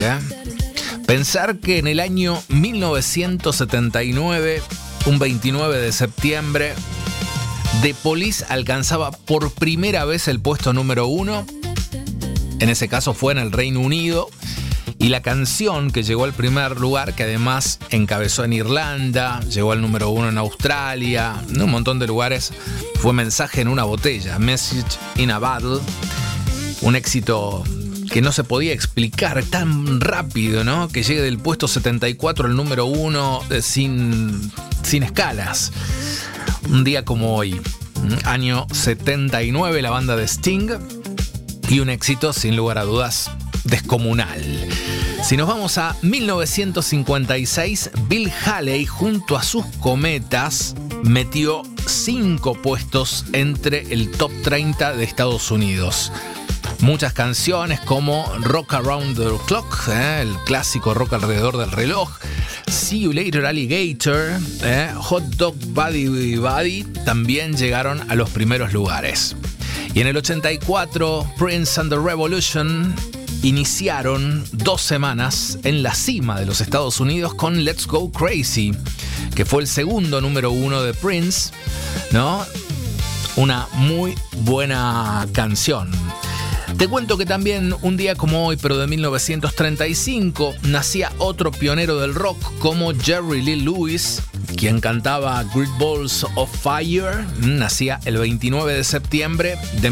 Pensar que en el año 1979, un 29 de septiembre, The Police alcanzaba por primera vez el puesto número 1. En ese caso fue en el Reino Unido. Y la canción que llegó al primer lugar, que además encabezó en Irlanda, llegó al número 1 en Australia, en un montón de lugares, fue Mensaje en una botella, Message in a Bottle. Un éxito que no se podía explicar tan rápido, ¿no? Que llegue del puesto 74 al número 1 sin escalas. Un día como hoy, año 79, la banda de Sting, y un éxito sin lugar a dudas descomunal. Si nos vamos a 1956, Bill Haley junto a sus Cometas metió 5 puestos entre el top 30 de Estados Unidos. Muchas canciones como Rock Around the Clock, el clásico rock alrededor del reloj, See You Later Alligator, Hot Dog Buddy Buddy también llegaron a los primeros lugares. Y en el 84, Prince and the Revolution iniciaron 2 semanas en la cima de los Estados Unidos con Let's Go Crazy, que fue el segundo número 1 de Prince, ¿no? Una muy buena canción. Te cuento que también un día como hoy, pero de 1935, nacía otro pionero del rock como Jerry Lee Lewis, quien cantaba Great Balls of Fire. Nacía el 29 de septiembre de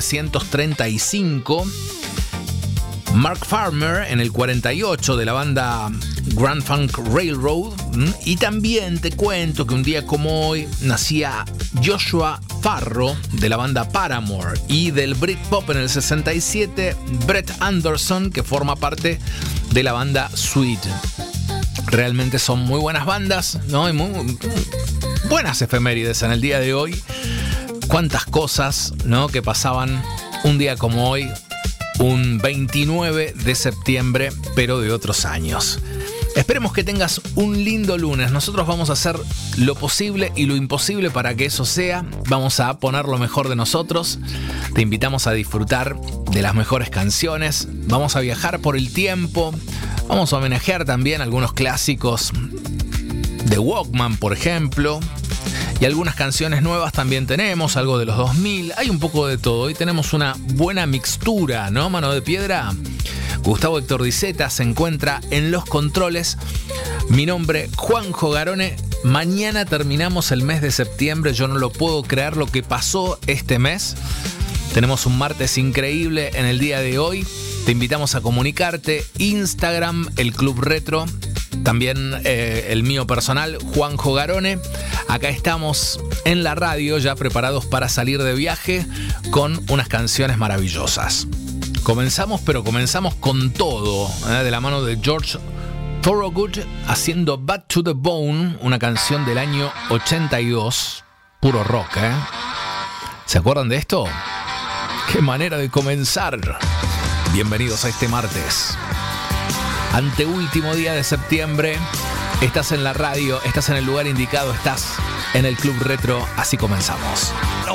1935. Mark Farmer en el 48 de la banda Grand Funk Railroad. Y también te cuento que un día como hoy nacía Joshua Farro de la banda Paramore, y del Britpop en el 67 Brett Anderson, que forma parte de la banda Sweet. Realmente son muy buenas bandas, ¿no? Y muy buenas efemérides en el día de hoy. Cuántas cosas, ¿no?, que pasaban un día como hoy, un 29 de septiembre, pero de otros años. Esperemos que tengas un lindo lunes. Nosotros vamos a hacer lo posible y lo imposible para que eso sea. Vamos a poner lo mejor de nosotros. Te invitamos a disfrutar de las mejores canciones. Vamos a viajar por el tiempo. Vamos a homenajear también algunos clásicos de Walkman, por ejemplo. Y algunas canciones nuevas también tenemos, algo de los 2000. Hay un poco de todo. Hoy tenemos una buena mixtura, ¿no? Mano de piedra. Gustavo Héctor Diceta se encuentra en los controles. Mi nombre, Juanjo Garone. Mañana terminamos el mes de septiembre. Yo no lo puedo creer lo que pasó este mes. Tenemos un martes increíble en el día de hoy. Te invitamos a comunicarte. Instagram, el Club Retro. También el mío personal, Juanjo Garone. Acá estamos en la radio ya preparados para salir de viaje con unas canciones maravillosas. Comenzamos, pero comenzamos con todo, de la mano de George Thorogood haciendo Bad to the Bone, una canción del año 82, puro rock, ¿Se acuerdan de esto? ¡Qué manera de comenzar! Bienvenidos a este martes. Anteúltimo día de septiembre, estás en la radio, estás en el lugar indicado, estás en el Club Retro, así comenzamos.